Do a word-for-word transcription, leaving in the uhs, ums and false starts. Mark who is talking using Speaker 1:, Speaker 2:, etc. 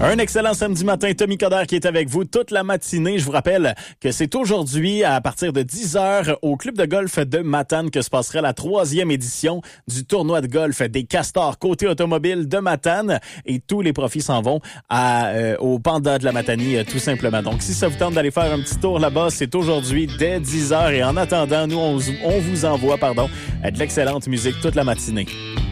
Speaker 1: Un excellent samedi matin, Tommy Coderre qui est avec vous toute la matinée. Je vous rappelle que c'est aujourd'hui à partir de dix heures au club de golf de Matane que se passera la troisième édition du tournoi de golf des Castors côté automobile de Matane et tous les profits s'en vont à, euh, au Panda de la Matanie euh, tout simplement. Donc si ça vous tente d'aller faire un petit tour là-bas, c'est aujourd'hui dès dix heures et en attendant, nous on, on vous envoie pardon, de l'excellente musique toute la matinée.